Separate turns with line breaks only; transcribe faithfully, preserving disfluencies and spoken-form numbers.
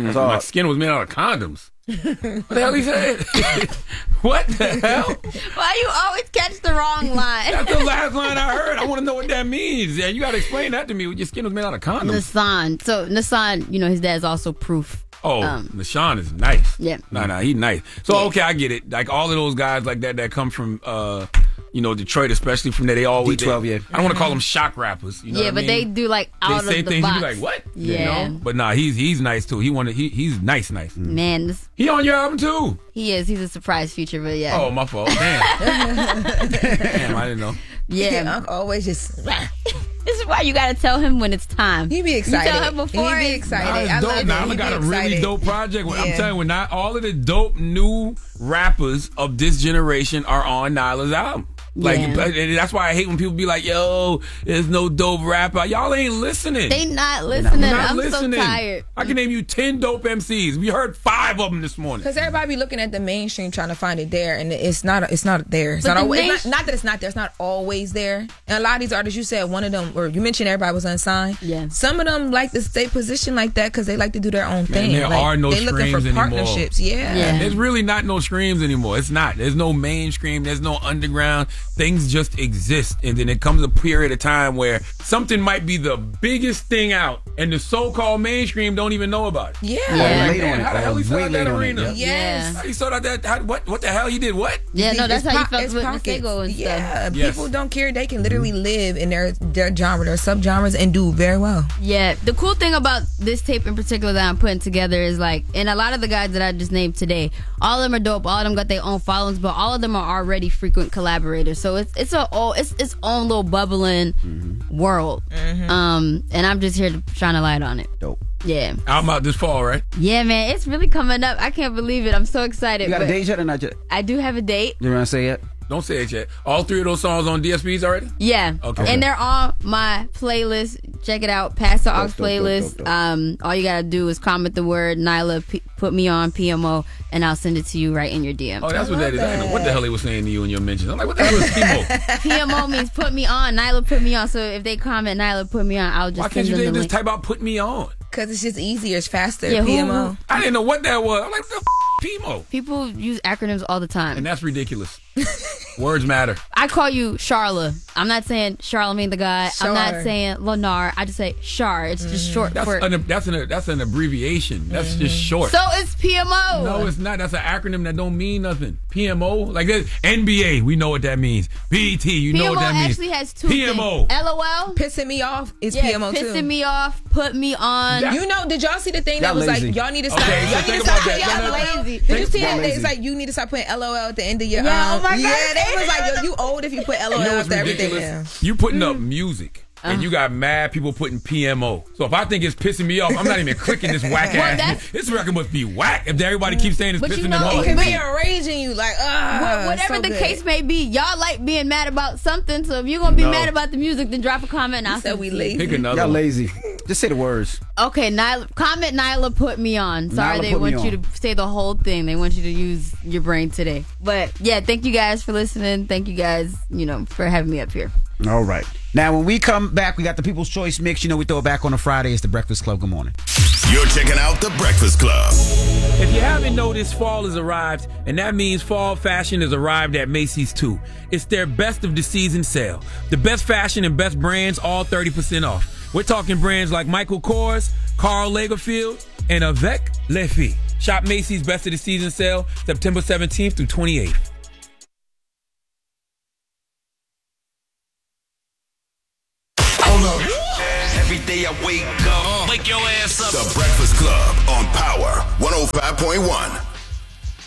That's all.
My skin was made out of condoms. What the hell he said? What the hell?
Why you always catch the wrong line?
That's the last line I heard. I want to know what that means. Yeah, you got to explain that to me. Your skin was made out of condoms.
Nassan. So Nassan, you know, his dad's also proof.
Oh,
um,
Nashawn is nice.
Yeah.
Nah, nah, he's nice. So,
yeah.
okay, I get it. Like, all of those guys like that that come from, uh, you know, Detroit, especially from there, they always...
D twelve,
they,
yeah.
I don't want to call them shock rappers. You know
yeah,
what
but
I
they
mean?
do, like, out
they say
of the
things,
box.
you be like, what?
Yeah.
You know? But, nah, he's he's nice, too. He wanted, he, he's nice, nice.
Man, this,
He on your album, too?
he is. He's a surprise feature, but yeah.
Oh, my fault. Damn. Damn, I didn't know.
Yeah.
Yeah, Uncle always just.
This is why you got to tell him when it's time.
He be excited.
You tell him before.
He be
it's-
excited.
Nah, it's
I
dope.
love
Now
it.
I
He
got
be
a really
excited.
dope project. I'm
Yeah.
telling you, not all of the dope new rappers of this generation are on Nyla's album. Like,
Yeah.
and that's why I hate when people be like, "Yo, there's no dope rapper." Y'all ain't listening.
They not listening.
You're not
I'm
listening.
so tired.
I can name you ten dope M Cs. We heard five of them this morning.
Because everybody be looking at the mainstream trying to find it there, and it's not. It's not there. It's
But
not
the
always.
main-
It's not, not that it's not there. It's not always there. And a lot of these artists, you said one of them, or you mentioned everybody was unsigned.
Yeah.
Some of them like to stay positioned like that because they like to do their own thing.
there
like,
are no
they looking for
streams anymore.
partnerships. Yeah.
Yeah.
There's really not no streams anymore. It's not. There's no mainstream. There's no underground. Things just exist. And then it comes a period of time where something might be the biggest thing out, and the so-called mainstream don't even know about it.
Yeah.
Yeah.
Like,
Late
man,
on it.
how the hell he
Way
sold out
late
that
on it,
arena?
yeah.
Yes.
How he sold out that? How, what? What the hell? He did what?
Yeah, no, that's
It's
how you
po-
felt
it's
with
pockets.
Masego and stuff.
Yeah,
Yes.
people don't care. They can literally live in their their genre, their subgenres, and do very well.
Yeah, the cool thing about this tape in particular that I'm putting together is like, and a lot of the guys that I just named today, all of them are dope. All of them got their own followings, but all of them are already frequent collaborators. So it's it's a oh, it's its own little bubbling world. Um, and I'm just here to shine a light on it.
Dope.
Yeah,
Album out this fall, right?
yeah, man, it's really coming up. I can't believe it. I'm so excited.
You got a
but
date yet or not yet?
I do have a date.
You want to say it?
Don't say it yet. All three of those songs on D S Ps already?
Yeah.
Okay.
And they're on my playlist. Check it out. Pass the Aux
Dope, dope, dope,
playlist.
dope, dope.
Um, all you gotta do is comment the word Nyla, P- put me on P M O, and I'll send it to you right in your D M.
Oh, that's what that is. I didn't know what the hell he was saying to you in your mentions. I'm like, what the hell is Timo?
P M O means put me on. Nyla, put me on. So if they comment Nyla, put me on, I'll just
Why can't
send
you
them
just
the link.
type out "put me on"?
Because it's just easier. It's faster.
Yeah, who-
P M O.
I didn't know what that was. I'm like, what the f- Timo?
People use acronyms all the time.
And that's ridiculous. Words matter.
I call you Charla. I'm not saying Charlemagne the God. I'm not
Char.
saying Lenar. I just say Char. It's just short
That's
for.
an that's an that's an abbreviation. That's just short.
So it's P M O.
No, it's not. That's an acronym that don't mean nothing. P M O, like this. N B A, we know what that means. B E T, you know
P M O
what that means.
actually has two
P M O.
things. L O L.
Pissing me off is
Yeah,
P M O too.
pissing me off, put me on.
Yeah.
You know, did y'all see the thing that
Y'all
was
lazy.
like, y'all need to stop.
Okay, so
y'all need
think
to stop
about
putting
that.
y'all
No, no,
LOL.
lazy.
Did you see
Y'all
that?
lazy.
It's like you need to stop putting L O L at the end of your.
Yeah,
um,
oh my God,
Yeah, they
they
was
did
like,
that.
yo, you old if you put L O L
You know what's
after everything.
ridiculous?
Yeah.
You putting up
Mm.
music.
Uh-huh.
And you got mad people putting P M O. So if I think it's pissing me off, I'm not even clicking this whack
Well,
ass.
that's-
This record must be whack if everybody keeps saying it's
But you
pissing
know,
them
it
off.
It can
But-
be enraging you, like, ah,
Wha- Whatever
so
the
good.
case may be, y'all like being mad about something. So if you're gonna be
No.
mad about the music, then drop a comment. And I'll
You said
send
we
it to you.
lazy.
Pick another
Y'all
one.
lazy. Just say the words.
Okay, Nyla, comment Nyla put me on. Sorry,
Nyla
they
put me
want you
on.
to say the whole thing. They want you to use your brain today. But yeah, thank you guys for listening. Thank you guys, you know, for having me up here.
All right. Now, when we come back, we got the People's Choice Mix. You know, we throw it back on a Friday. It's the Breakfast Club. Good morning.
You're checking out The Breakfast Club.
If you haven't noticed, fall has arrived, and that means fall fashion has arrived at Macy's too. It's their best of the season sale. The best fashion and best brands, all thirty percent off. We're talking brands like Michael Kors, Karl Lagerfeld, and Avec Les Filles. Shop Macy's best of the season sale September seventeenth through twenty-eighth.
Every day I wake up, wake your ass up. The Breakfast Club on Power one oh five point one.